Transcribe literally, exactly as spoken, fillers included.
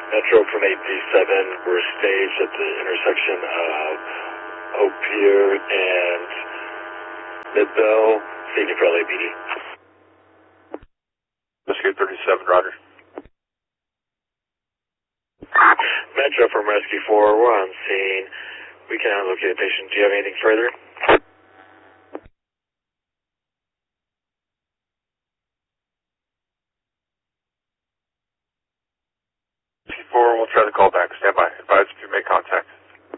Metro from eight three seven, we're staged at the intersection of Oak Pier and Midvale, seeking for L A P D. Rescue thirty-seven, roger. Metro from Rescue four, we're on scene. We cannot locate a patient. Do you have anything further? Rescue four, we'll try to call back. Stand by. Advise if you make contact.